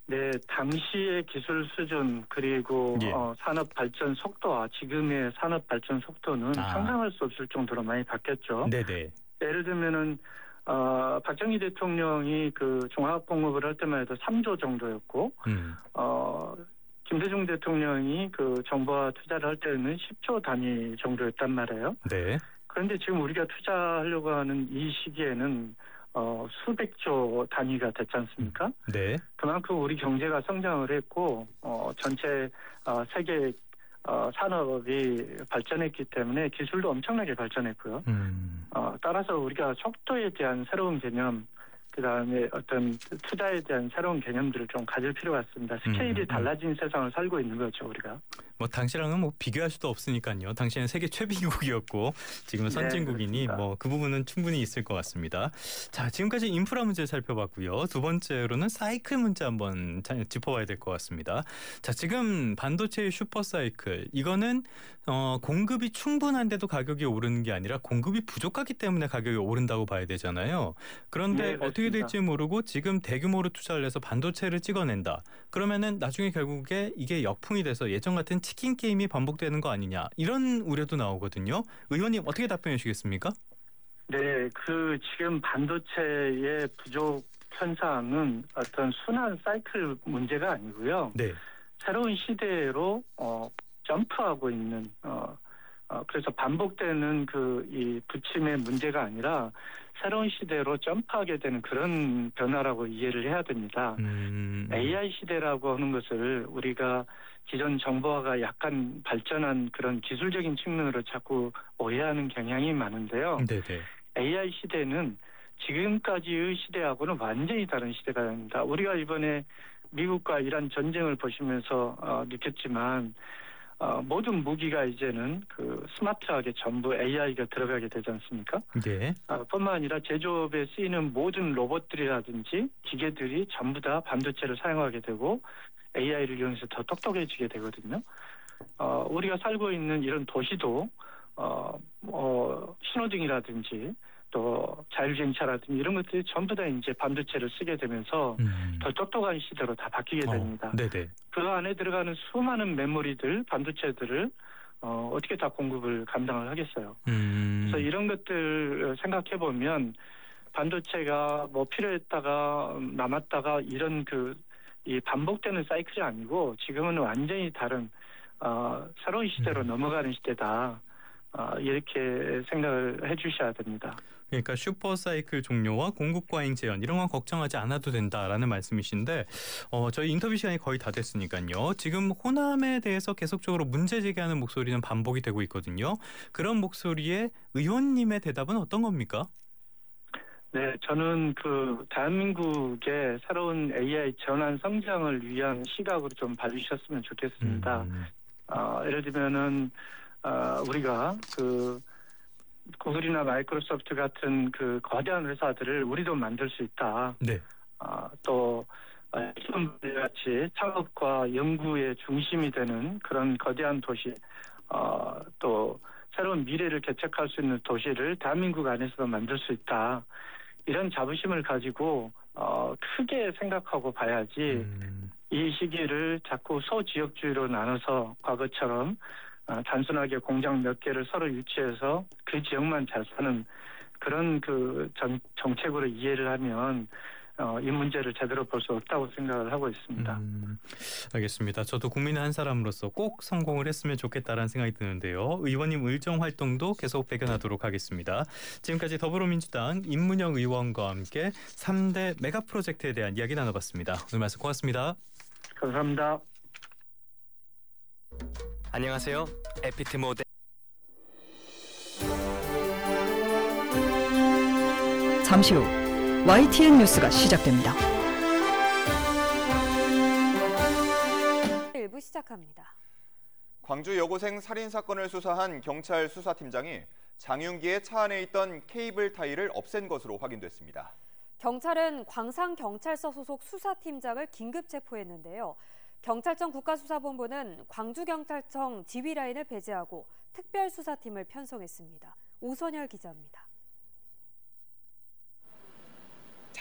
네, 당시의 기술 수준 그리고 예. 산업 발전 속도와 지금의 산업 발전 속도는 상상할 수 없을 정도로 많이 바뀌었죠. 네네. 예를 들면은 박정희 대통령이 그 종합공업을 할 때만 해도 3조 정도였고, 김대중 대통령이 그 정부와 투자를 할 때는 10조 단위 정도였단 말이에요. 네. 그런데 지금 우리가 투자하려고 하는 이 시기에는 수백조 단위가 됐지 않습니까? 네. 그만큼 우리 경제가 성장을 했고 전체 세계 산업이 발전했기 때문에 기술도 엄청나게 발전했고요. 따라서 우리가 속도에 대한 새로운 개념, 그다음에 어떤 투자에 대한 새로운 개념들을 좀 가질 필요가 있습니다. 스케일이 달라진 세상을 살고 있는 거죠, 우리가. 뭐 당시랑은 뭐 비교할 수도 없으니까요. 당시에는 세계 최빈국이었고 지금은 선진국이니 네, 뭐 그 부분은 충분히 있을 것 같습니다. 자, 지금까지 인프라 문제 살펴봤고요. 두 번째로는 사이클 문제 한번 짚어봐야 될 것 같습니다. 자, 지금 반도체의 슈퍼 사이클, 이거는 공급이 충분한데도 가격이 오르는 게 아니라 공급이 부족하기 때문에 가격이 오른다고 봐야 되잖아요. 그런데 네, 어떻게 될지 모르고 지금 대규모로 투자를 해서 반도체를 찍어낸다. 그러면은 나중에 결국에 이게 역풍이 돼서 예전 같은 치킨 게임이 반복되는 거 아니냐, 이런 우려도 나오거든요. 의원님 어떻게 답변해 주시겠습니까? 네, 그 지금 반도체의 부족 현상은 어떤 순환 사이클 문제가 아니고요. 네. 새로운 시대로 점프하고 있는 그래서 반복되는 이 부침의 문제가 아니라 새로운 시대로 점프하게 되는 그런 변화라고 이해를 해야 됩니다. AI 시대라고 하는 것을 우리가 기존 정보화가 약간 발전한 그런 기술적인 측면으로 자꾸 오해하는 경향이 많은데요. 네네. AI 시대는 지금까지의 시대하고는 완전히 다른 시대가 됩니다. 우리가 이번에 미국과 이란 전쟁을 보시면서 느꼈지만 모든 무기가 이제는 그 스마트하게 전부 AI가 들어가게 되지 않습니까? 네. 뿐만 아니라 제조업에 쓰이는 모든 로봇들이라든지 기계들이 전부 다 반도체를 사용하게 되고 AI를 이용해서 더 똑똑해지게 되거든요. 우리가 살고 있는 이런 도시도 신호등이라든지 또 자율주행차라든지 이런 것들이 전부 다 이제 반도체를 쓰게 되면서 더 똑똑한 시대로 다 바뀌게 됩니다. 네네. 그 안에 들어가는 수많은 메모리들, 반도체들을 어떻게 다 공급을 감당을 하겠어요. 그래서 이런 것들 생각해 보면 반도체가 뭐 필요했다가 남았다가 이런 이 반복되는 사이클이 아니고 지금은 완전히 다른 새로운 시대로 넘어가는 시대다. 이렇게 생각을 해 주셔야 됩니다. 그러니까 슈퍼사이클 종료와 공급 과잉 재현, 이런 건 걱정하지 않아도 된다라는 말씀이신데, 저희 인터뷰 시간이 거의 다 됐으니까요. 지금 호남에 대해서 계속적으로 문제 제기하는 목소리는 반복이 되고 있거든요. 그런 목소리에 의원님의 대답은 어떤 겁니까? 네, 저는 대한민국의 새로운 AI 전환 성장을 위한 시각으로 좀 봐주셨으면 좋겠습니다. 예를 들면은 우리가 구글이나 마이크로소프트 같은 거대한 회사들을 우리도 만들 수 있다. 네. 또 같이 창업과 연구의 중심이 되는 그런 거대한 도시, 또 새로운 미래를 개척할 수 있는 도시를 대한민국 안에서도 만들 수 있다. 이런 자부심을 가지고 크게 생각하고 봐야지 이 시기를 자꾸 소지역주의로 나눠서 과거처럼 단순하게 공장 몇 개를 서로 유치해서 그 지역만 잘 사는 그런 정책으로 이해를 하면 이 문제를 제대로 볼 수 없다고 생각을 하고 있습니다. 알겠습니다. 저도 국민의 한 사람으로서 꼭 성공을 했으면 좋겠다라는 생각이 드는데요. 의원님 의정 활동도 계속 배견하도록 하겠습니다. 지금까지 더불어민주당 임문영 의원과 함께 3대 메가 프로젝트에 대한 이야기 나눠봤습니다. 오늘 말씀 고맙습니다. 감사합니다. 안녕하세요. 에피트 모델 잠시 후 YTN 뉴스가 시작됩니다. 1부 시작합니다. 광주 여고생 살인 사건을 수사한 경찰 수사팀장이 장윤기의 차 안에 있던 케이블 타이를 없앤 것으로 확인됐습니다. 경찰은 광산경찰서 소속 수사팀장을 긴급 체포했는데요. 경찰청 국가수사본부는 광주경찰청 지휘라인을 배제하고 특별수사팀을 편성했습니다. 오선열 기자입니다.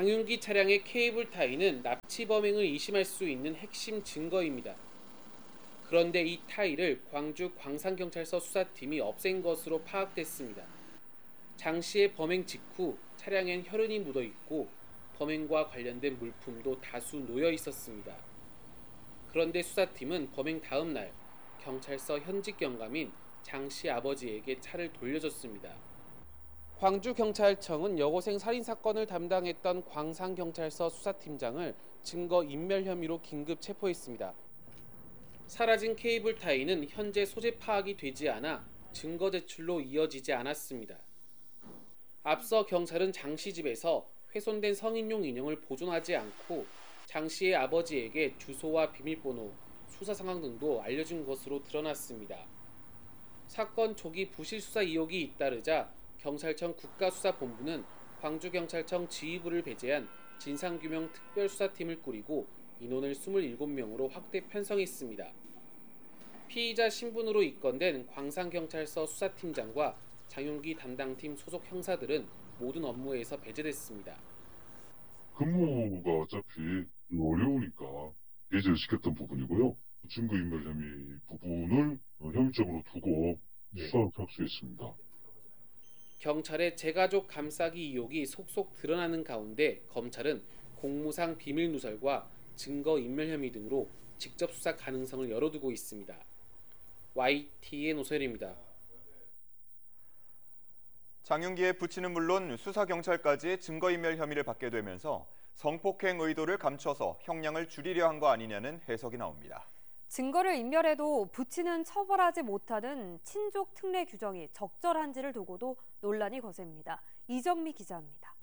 장윤기 차량의 케이블 타이는 납치 범행을 의심할 수 있는 핵심 증거입니다. 그런데 이 타이를 광주 광산경찰서 수사팀이 없앤 것으로 파악됐습니다. 장 씨의 범행 직후 차량엔 혈흔이 묻어 있고 범행과 관련된 물품도 다수 놓여 있었습니다. 그런데 수사팀은 범행 다음 날 경찰서 현직 영감인 장 씨 아버지에게 차를 돌려줬습니다. 광주경찰청은 여고생 살인 사건을 담당했던 광산경찰서 수사팀장을 증거 인멸 혐의로 긴급 체포했습니다. 사라진 케이블 타이는 현재 소재 파악이 되지 않아 증거 제출로 이어지지 않았습니다. 앞서 경찰은 장 씨 집에서 훼손된 성인용 인형을 보존하지 않고 장 씨의 아버지에게 주소와 비밀번호, 수사 상황 등도 알려준 것으로 드러났습니다. 사건 초기 부실 수사 의혹이 잇따르자 경찰청 국가수사본부는 광주경찰청 지휘부를 배제한 진상규명 특별수사팀을 꾸리고 인원을 27명으로 확대 편성했습니다. 피의자 신분으로 입건된 광산경찰서 수사팀장과 장윤기 담당팀 소속 형사들은 모든 업무에서 배제됐습니다. 근무가 어차피 어려우니까 배제를 시켰던 부분이고요. 증거인멸 혐의 부분을 혐의점으로 두고 수사를 착수했습니다. 경찰의 제가족 감싸기 의혹이 속속 드러나는 가운데 검찰은 공무상 비밀 누설과 증거 인멸 혐의 등으로 직접 수사 가능성을 열어두고 있습니다. YTN 오세일입니다. 장윤기의 부친은 물론 수사경찰까지 증거인멸 혐의를 받게 되면서 성폭행 의도를 감춰서 형량을 줄이려 한 거 아니냐는 해석이 나옵니다. 증거를 인멸해도 부친은 처벌하지 못하는 친족 특례 규정이 적절한지를 두고도 논란이 거셉니다. 이정미 기자입니다.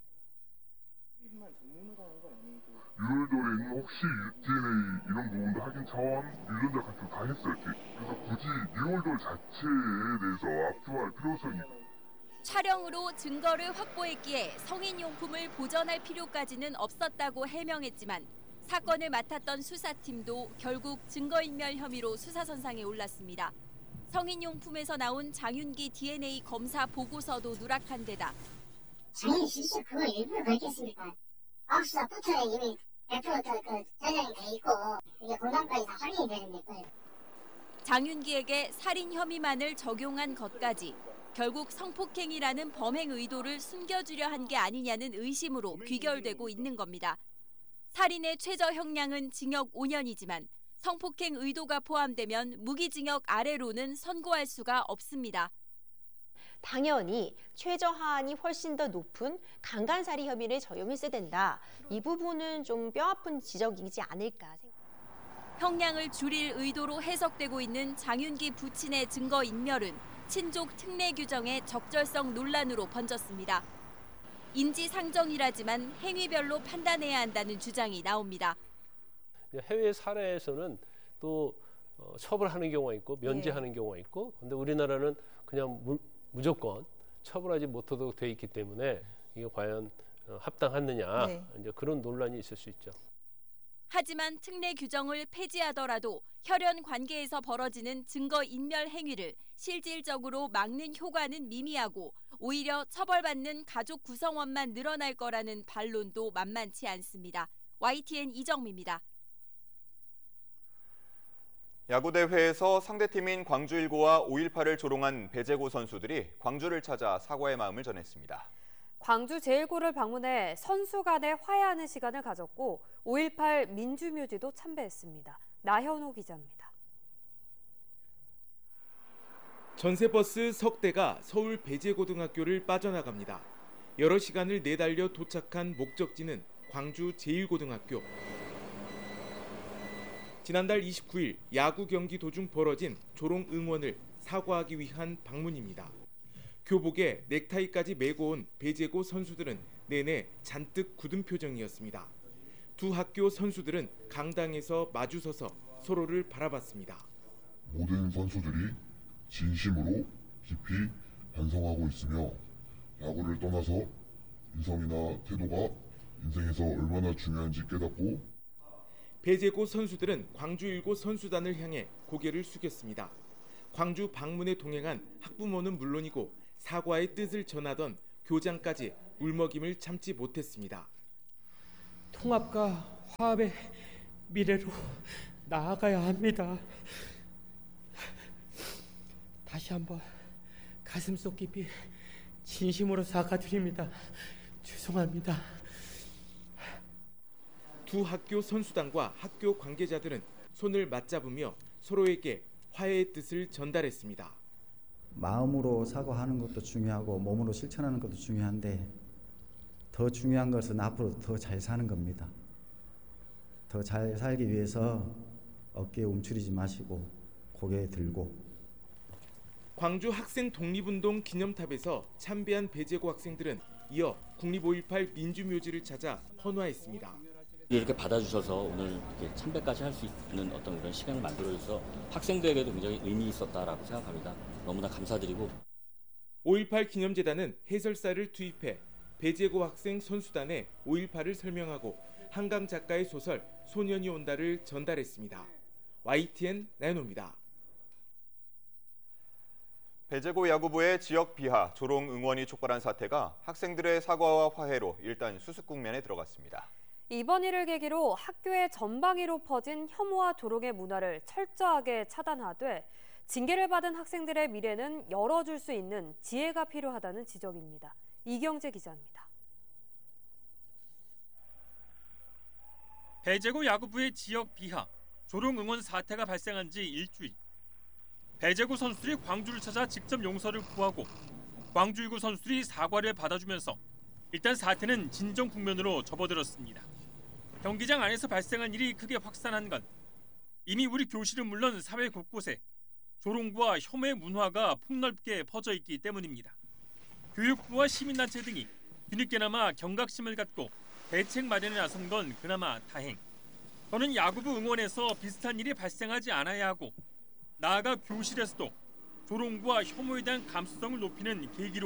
유월절에는 혹시 DNA 이런 부분도 확인 차원 유전자 같은 다 했을지, 그래서 굳이 유월절 자체에 대해서 압수할 필요성이 촬영으로 증거를 확보했기에 성인용품을 보전할 필요까지는 없었다고 해명했지만 사건을 맡았던 수사팀도 결국 증거인멸 혐의로 수사선상에 올랐습니다. 성인용품에서 나온 장윤기 DNA 검사 보고서도 누락한 데다 장윤기 실수 그거 일부러 그랬겠습니까? 압수수색부터는 이미 100% 저장이 돼 있고 이게 공간까지 다 확인이 되는데 장윤기에게 살인 혐의만을 적용한 것까지 결국 성폭행이라는 범행 의도를 숨겨주려 한 게 아니냐는 의심으로 귀결되고 있는 겁니다. 살인의 최저 형량은 징역 5년이지만 성폭행 의도가 포함되면 무기징역 아래로는 선고할 수가 없습니다. 당연히 최저하한이 훨씬 더 높은 강간살인 혐의를 적용했어야 된다. 이 부분은 좀 뼈아픈 지적이지 않을까 생각합니다. 형량을 줄일 의도로 해석되고 있는 장윤기 부친의 증거인멸은 친족 특례 규정의 적절성 논란으로 번졌습니다. 인지상정이라지만 행위별로 판단해야 한다는 주장이 나옵니다. 해외 사례에서는 또 처벌하는 경우가 있고 면제하는 경우가 있고, 그런데 우리나라는 그냥 무조건 처벌하지 못하도록 돼 있기 때문에 이게 과연 합당하느냐, 이제 그런 논란이 있을 수 있죠. 하지만 특례 규정을 폐지하더라도 혈연 관계에서 벌어지는 증거 인멸 행위를 실질적으로 막는 효과는 미미하고 오히려 처벌받는 가족 구성원만 늘어날 거라는 반론도 만만치 않습니다. YTN 이정미입니다. 야구대회에서 상대팀인 광주19와 518을 조롱한 배재고 선수들이 광주를 찾아 사과의 마음을 전했습니다. 광주 제1고를 방문해 선수 간에 화해하는 시간을 가졌고 5.18 민주묘지도 참배했습니다. 나현호 기자입니다. 전세버스 석 대가 서울 배재고등학교를 빠져나갑니다. 여러 시간을 내달려 도착한 목적지는 광주 제1고등학교. 지난달 29일 야구 경기 도중 벌어진 조롱 응원을 사과하기 위한 방문입니다. 교복에 넥타이까지 메고 온 배재고 선수들은 내내 잔뜩 굳은 표정이었습니다. 두 학교 선수들은 강당에서 마주서서 서로를 바라봤습니다. 모든 선수들이 진심으로 깊이 반성하고 있으며 야구를 떠나서 인성이나 태도가 인생에서 얼마나 중요한지 깨닫고 배재고 선수들은 광주19 선수단을 향해 고개를 숙였습니다. 광주 방문에 동행한 학부모는 물론이고 사과의 뜻을 전하던 교장까지 울먹임을 참지 못했습니다. 통합과 화합의 미래로 나아가야 합니다. 다시 한번 가슴속 깊이 진심으로 사과드립니다. 죄송합니다. 두 학교 선수단과 학교 관계자들은 손을 맞잡으며 서로에게 화해의 뜻을 전달했습니다. 마음으로 사과하는 것도 중요하고 몸으로 실천하는 것도 중요한데 더 중요한 것은 앞으로 더 잘 사는 겁니다. 더 잘 살기 위해서 어깨에 움츠리지 마시고 고개 들고. 광주 학생 독립운동 기념탑에서 참배한 배재고 학생들은 이어 국립 5.18 민주묘지를 찾아 헌화했습니다. 이렇게 받아주셔서 오늘 이렇게 참배까지 할 수 있는 어떤 그런 시간을 만들어줘서 학생들에게도 굉장히 의미 있었다라고 생각합니다. 너무나 감사드리고 5.18 기념재단은 해설사를 투입해 배재고 학생 선수단에 5.18을 설명하고 한강 작가의 소설 소년이 온다를 전달했습니다. YTN 나연호입니다. 배재고 야구부의 지역 비하, 조롱 응원이 촉발한 사태가 학생들의 사과와 화해로 일단 수습 국면에 들어갔습니다. 이번 일을 계기로 학교의 전방위로 퍼진 혐오와 조롱의 문화를 철저하게 차단하되 징계를 받은 학생들의 미래는 열어줄 수 있는 지혜가 필요하다는 지적입니다. 이경재 기자입니다. 배재고 야구부의 지역 비하, 조롱 응원 사태가 발생한 지 일주일. 배재고 선수들이 광주를 찾아 직접 용서를 구하고 광주이고 선수들이 사과를 받아주면서 일단 사태는 진정 국면으로 접어들었습니다. 경기장 안에서 발생한 일이 크게 확산한 건 이미 우리 교실은 물론 사회 곳곳에 조롱과 혐오의 문화가 폭넓게 퍼져 있기 때문입니다. 교육부와 시민단체 등이 뒤늦게나마 경각심을 갖고 대책 마련에 나선 건 그나마 다행. 저는 야구부 응원에서 비슷한 일이 발생하지 않아야 하고 나아가 교실에서도 조롱과 혐오에 대한 감수성을 높이는 계기로